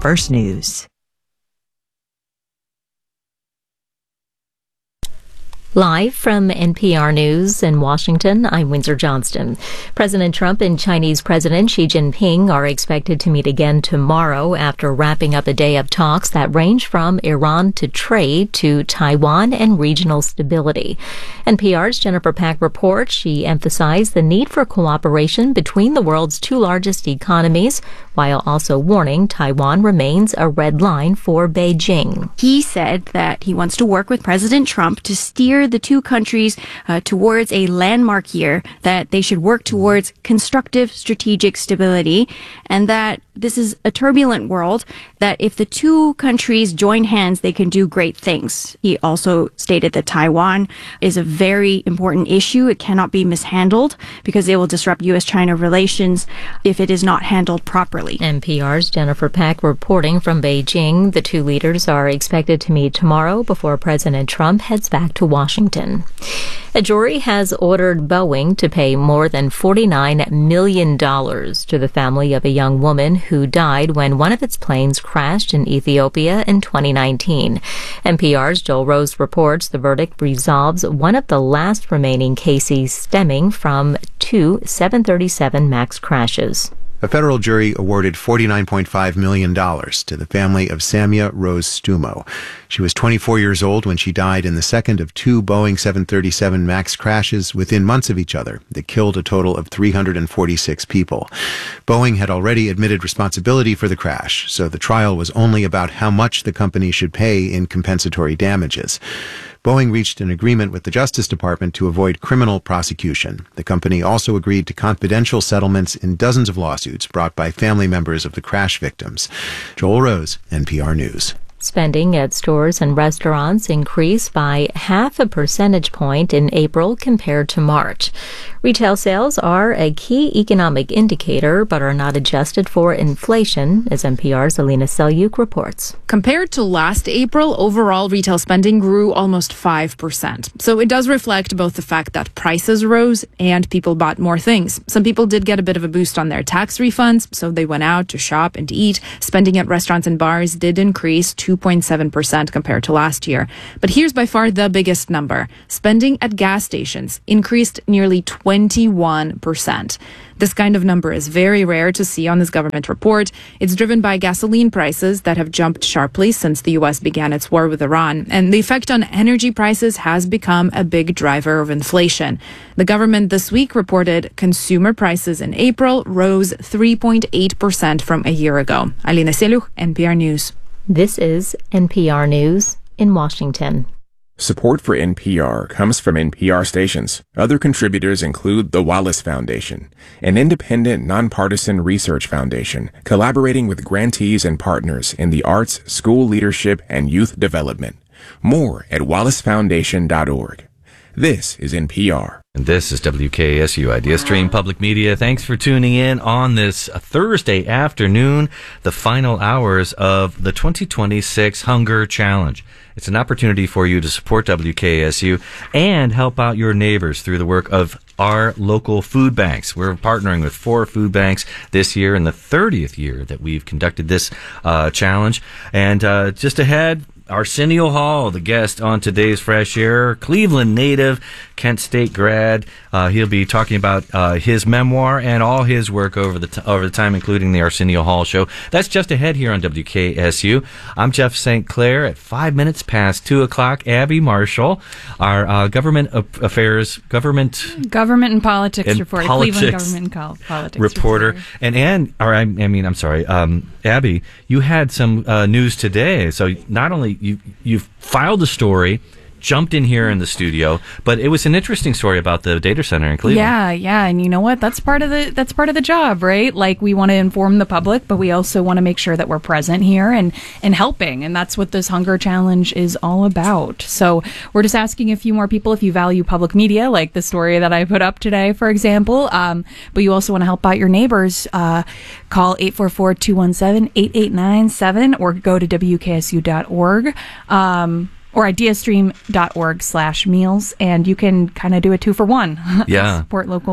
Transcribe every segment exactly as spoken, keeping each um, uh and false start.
First News. Live from N P R News in Washington, I'm Windsor Johnston. President Trump and Chinese President Xi Jinping are expected to meet again tomorrow after wrapping up a day of talks that range from Iran to trade to Taiwan and regional stability. N P R's Jennifer Pack reports she emphasized the need for cooperation between the world's two largest economies, while also warning Taiwan remains a red line for Beijing. He said that he wants to work with President Trump to steer the two countries uh, towards a landmark year, that they should work towards constructive strategic stability, and that this is a turbulent world, that if the two countries join hands, they can do great things. He also stated that Taiwan is a very important issue. It cannot be mishandled because it will disrupt U S China relations if it is not handled properly. N P R's Jennifer Pack reporting from Beijing. The two leaders are expected to meet tomorrow before President Trump heads back to Washington. A jury has ordered Boeing to pay more than forty-nine million dollars to the family of a young woman who died when one of its planes crashed in Ethiopia in twenty nineteen. N P R's Joel Rose reports the verdict resolves one of the last remaining cases stemming from two seven thirty-seven MAX crashes. A federal jury awarded forty-nine point five million dollars to the family of Samia Rose Stumo. She was twenty-four years old when she died in the second of two Boeing seven thirty-seven MAX crashes within months of each other that killed a total of three hundred forty-six people. Boeing had already admitted responsibility for the crash, so the trial was only about how much the company should pay in compensatory damages. Boeing reached an agreement with the Justice Department to avoid criminal prosecution. The company also agreed to confidential settlements in dozens of lawsuits brought by family members of the crash victims. Joel Rose, N P R News. Spending at stores and restaurants increased by half a percentage point in April compared to March. Retail sales are a key economic indicator but are not adjusted for inflation, as N P R's Alina Selyuk reports. Compared to last April, overall retail spending grew almost five percent. So it does reflect both the fact that prices rose and people bought more things. Some people did get a bit of a boost on their tax refunds, so they went out to shop and to eat. Spending at restaurants and bars did increase two point seven percent compared to last year. But here's by far the biggest number. Spending at gas stations increased nearly twenty-one percent. This kind of number is very rare to see on this government report. It's driven by gasoline prices that have jumped sharply since the U S began its war with Iran. And the effect on energy prices has become a big driver of inflation. The government this week reported consumer prices in April rose three point eight percent from a year ago. Alina Selyuk, N P R News. This is N P R News in Washington. Support for N P R comes from N P R stations. Other contributors include the Wallace Foundation, an independent, nonpartisan research foundation collaborating with grantees and partners in the arts, school leadership, and youth development. More at wallace foundation dot org. This is N P R. And this is W K S U Idea Stream Public Media. Thanks for tuning in on this Thursday afternoon, the final hours of the twenty twenty-six Hunger Challenge. It's an opportunity for you to support W K S U and help out your neighbors through the work of our local food banks. We're partnering with four food banks this year in the thirtieth year that we've conducted this uh, challenge. And uh, just ahead, Arsenio Hall, the guest on today's Fresh Air, Cleveland native, Kent State grad. Uh, he'll be talking about uh, his memoir and all his work over the t- over the time, including the Arsenio Hall Show. That's just ahead here on W K S U. I'm Jeff Saint Clair at five minutes past two o'clock. Abby Marshall, our uh, government affairs, government government and politics and reporter, politics Cleveland government and politics reporter, reporter. and and or I, I mean, I'm sorry, um, Abby, you had some uh, news today. So not only you you filed a story, jumped in here in the studio, but it was an interesting story about the data center in Cleveland. Yeah, yeah, and you know what? That's part of the that's part of the job, right? Like, we want to inform the public, but we also want to make sure that we're present here and and helping, and that's what this Hunger Challenge is all about. So we're just asking a few more people if you value public media, like the story that I put up today, for example. Um, but you also want to help out your neighbors. Uh, call eight four four, two one seven, eight eight nine seven or go to W K S U dot org. Um, or ideastream dot org slash meals, and you can kind of do a two for one. Yeah. Support local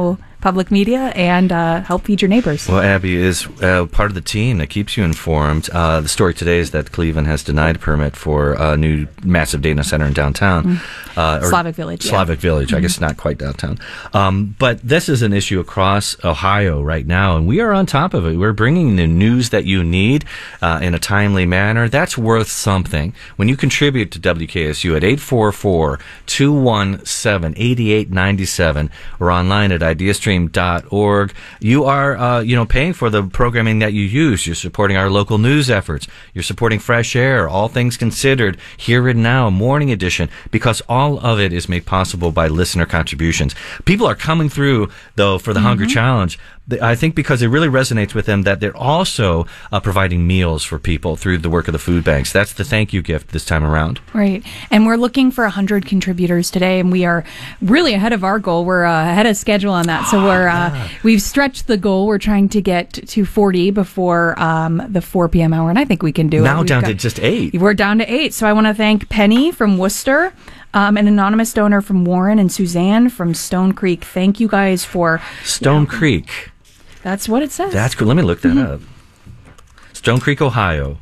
public media and uh, help feed your neighbors. Well, Abby is uh, part of the team that keeps you informed. Uh, the story today is that Cleveland has denied a permit for a new massive data center in downtown. Mm. Uh, or Slavic Village. Slavic yeah. Village. Mm-hmm. I guess not quite downtown. Um, but this is an issue across Ohio right now, and we are on top of it. We're bringing the news that you need uh, in a timely manner. That's worth something. When you contribute to W K S U at eight four four, two one seven, eight eight nine seven or online at ideastream dot org, you are uh, you know, paying for the programming that you use. You're supporting our local news efforts. You're supporting Fresh Air, All Things Considered, Here and Now, Morning Edition, because all of it is made possible by listener contributions. People are coming through, though, for the mm-hmm. Hunger Challenge. I think because it really resonates with them that they're also uh, providing meals for people through the work of the food banks. That's the thank you gift this time around. Right. And we're looking for one hundred contributors today, and we are really ahead of our goal. We're uh, ahead of schedule on that. So we're uh, yeah. we've stretched the goal. We're trying to get to forty before um, the four p.m. hour, and I think we can do now it. Now down got, to just eight. We're down to eight. So I want to thank Penny from Worcester, Um, an anonymous donor from Warren, and Suzanne from Stone Creek. Thank you guys for... Stone yeah, Creek. That's what it says. That's cool. Let me look that mm-hmm. up. Stone Creek, Ohio.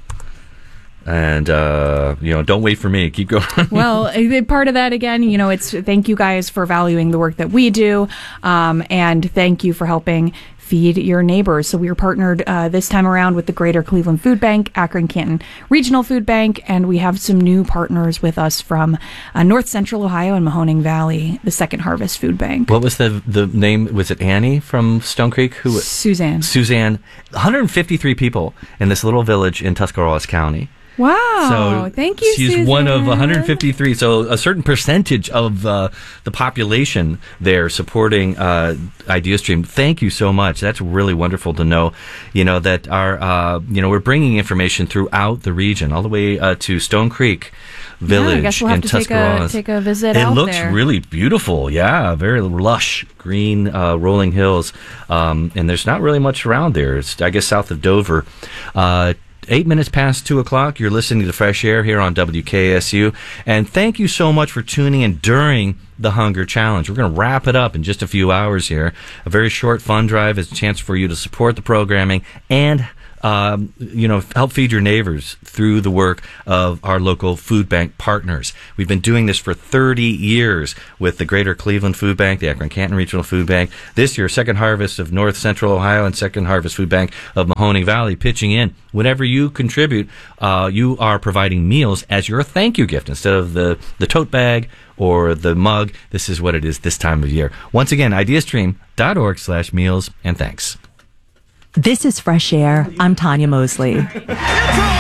And, uh, you know, don't wait for me. Keep going. Well, part of that, again, you know, it's thank you guys for valuing the work that we do. Um, and thank you for helping feed your neighbors. So we are partnered uh, this time around with the Greater Cleveland Food Bank, Akron Canton Regional Food Bank, and we have some new partners with us from uh, North Central Ohio and Mahoning Valley, the Second Harvest Food Bank. What was the the name? Was it Annie from Stone Creek? Who? Suzanne. Suzanne. one hundred fifty-three people in this little village in Tuscarawas County. Wow. So thank you, she's Suzanne. one of one hundred fifty-three. So a certain percentage of uh, the population there supporting uh, IdeaStream. Thank you so much. That's really wonderful to know, you know, that our, uh, you know, we're bringing information throughout the region, all the way uh, to Stone Creek Village yeah, I guess we'll have in to take Tuscarawas. a, take a visit it out looks there. really beautiful. Yeah, very lush, green, uh, rolling hills. Um, and there's not really much around there. It's, I guess, south of Dover. Uh, Eight minutes past two o'clock, you're listening to Fresh Air here on W K S U. And thank you so much for tuning in during the Hunger Challenge. We're going to wrap it up in just a few hours here. A very short fund drive is a chance for you to support the programming and Um, you know, help feed your neighbors through the work of our local food bank partners. We've been doing this for thirty years with the Greater Cleveland Food Bank, the Akron Canton Regional Food Bank. This year, Second Harvest of North Central Ohio and Second Harvest Food Bank of Mahoning Valley pitching in. Whenever you contribute, uh, you are providing meals as your thank you gift instead of the, the tote bag or the mug. This is what it is this time of year. Once again, ideastream dot org slash meals and thanks. This is Fresh Air. I'm Tanya Mosley.